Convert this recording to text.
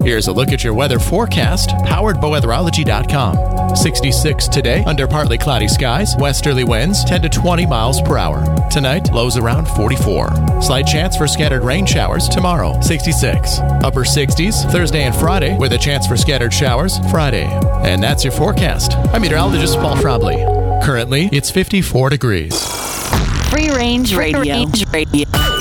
Here's a look at your weather forecast, powered by weatherology.com. 66 today, under partly cloudy skies, westerly winds 10 to 20 miles per hour. Tonight, lows around 44. Slight chance for scattered rain showers tomorrow, 66. Upper 60s Thursday and Friday, with a chance for scattered showers Friday. And that's your forecast. I'm meteorologist Paul Frobley. Currently, it's 54 degrees. Free Range Radio.